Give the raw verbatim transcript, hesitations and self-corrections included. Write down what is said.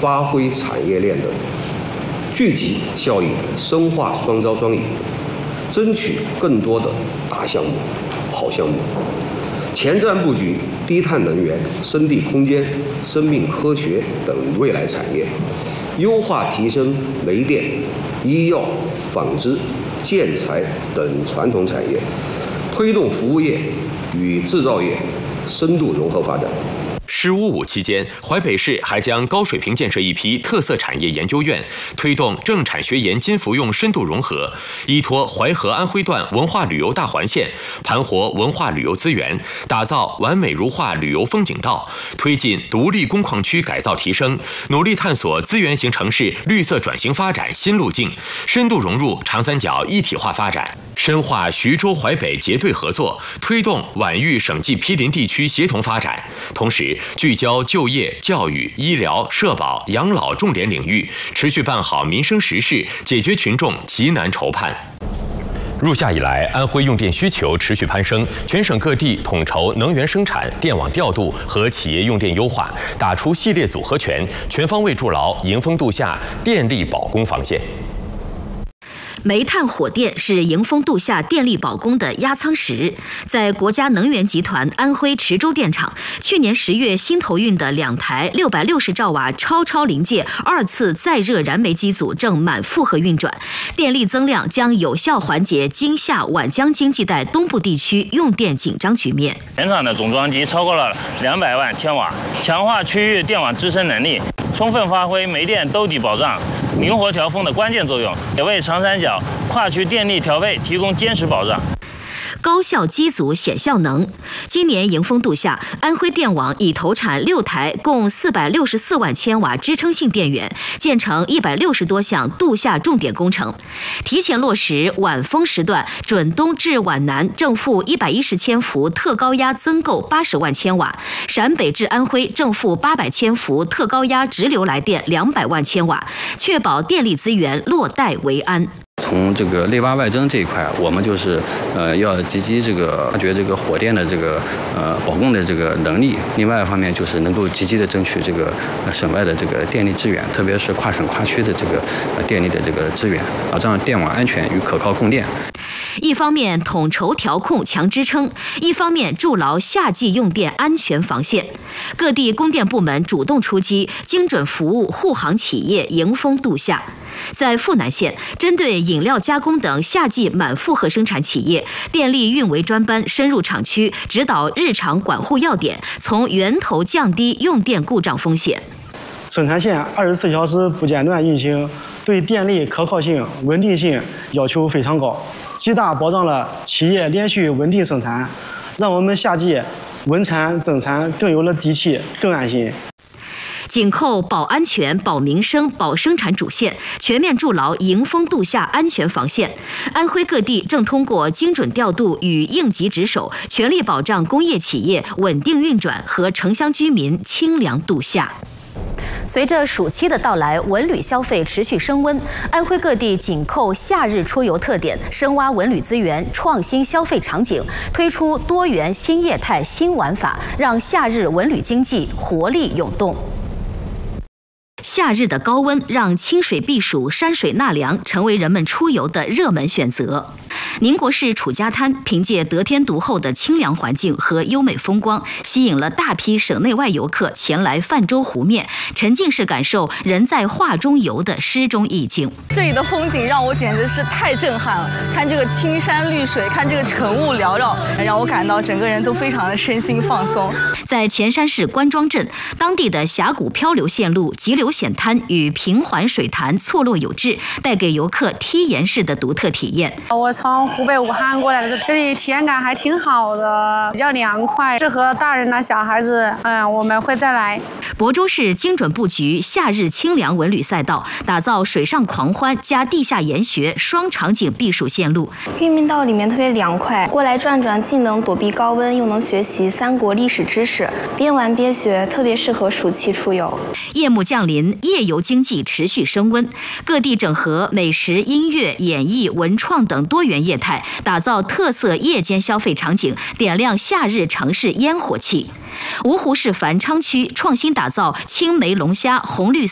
发挥产业链的聚集效益，深化双招双赢，争取更多的大项目、好项目。前瞻布局低碳能源、生态空间、生命科学等未来产业，优化提升煤电、医药、纺织、建材等传统产业，推动服务业与制造业深度融合发展。 十五五期间，淮北市还将高水平建设一批特色产业研究院，推动政产学研金服用深度融合，依托淮河安徽段文化旅游大环线，盘活文化旅游资源，打造完美如画旅游风景道，推进独立工矿区改造提升，努力探索资源型城市绿色转型发展新路径，深度融入长三角一体化发展，深化徐州淮北结对合作，推动皖豫省际毗邻地区协同发展，同时聚焦就业、教育、医疗、社保、养老重点领域，持续办好民生实事，解决群众急难愁盼。入夏以来，安徽用电需求持续攀升，全省各地统筹能源生产、电网调度和企业用电优化，打出系列组合拳，全方位筑牢迎峰度夏电力保供防线。 煤炭火电是迎峰度夏电力保供的压舱石。在国家能源集团安徽池州电厂，去年十月新投运的两台六百六十兆瓦超超临界二次再热燃煤机组正满负荷运转，电力增量将有效缓解今夏皖江经济带东部地区用电紧张局面。 全厂的总装机超过了两百万千瓦，强化区域电网支撑能力，充分发挥煤电兜底保障、灵活调峰的关键作用，也为长三角跨区电力调配提供坚实保障。 高效机组显效能。今年迎峰度夏，安徽电网已投产六台共四百六十四万千瓦支撑性电源，建成一百六十多项度夏重点工程，提前落实皖风时段准东至皖南正负一百一十千伏特高压增购八十万千瓦，陕北至安徽正负八百千伏特高压直流来电两百万千瓦，确保电力资源落袋为安。 从这个内挖外增这一块，我们就是呃要积极这个发掘这个火电的这个呃保供的这个能力。另外一方面就是能够积极的争取这个省外的这个电力资源，特别是跨省跨区的这个电力的这个资源，保障电网安全与可靠供电。 一方面统筹调控强支撑，一方面筑牢夏季用电安全防线。各地供电部门主动出击，精准服务护航企业迎峰度夏。在富南县，针对饮料加工等夏季满负荷生产企业，电力运维专班深入厂区，指导日常管护要点，从源头降低用电故障风险。 生产线二十四小时不间断运行，对电力可靠性、稳定性要求非常高，极大保障了企业连续稳定生产，让我们夏季稳产增产更有了底气，更安心。 紧扣保安全、保民生、保生产主线，全面筑牢迎峰度夏安全防线。安徽各地正通过精准调度与应急值守，全力保障工业企业稳定运转和城乡居民清凉度夏。随着暑期的到来，文旅消费持续升温。安徽各地紧扣夏日出游特点，深挖文旅资源，创新消费场景，推出多元新业态新玩法，让夏日文旅经济活力涌动。夏日的高温让清水避暑、山水纳凉成为人们出游的热门选择。宁国市楚家滩凭借得天独厚的清凉环境和优美风光，吸引了大批省内外游客前来泛舟湖面，沉浸式感受人在画中游的诗中意境。 这里的风景让我简直是太震撼了，看这个青山绿水，看这个晨雾缭绕，让我感到整个人都非常的身心放松。 在前山市关庄镇，当地的峡谷漂流线路、急流险滩与平缓水潭错落有致，带给游客梯岩式的独特体验。 我从湖北武汉过来的，这里体验感还挺好的，比较凉快，适合大人啊、小孩子。嗯，我们会再来。 亳州市精准布局夏日清凉文旅赛道，打造水上狂欢加地下研学双场景避暑线路。 玉明道里面特别凉快，过来转转，既能躲避高温，又能学习三国历史知识，边玩边学，特别适合暑期出游。 夜幕降临，夜游经济持续升温，各地整合美食、音乐、演艺、文创等多元业态，打造特色夜间消费场景，点亮夏日城市烟火气。芜湖市繁昌区创新打造青梅龙虾红绿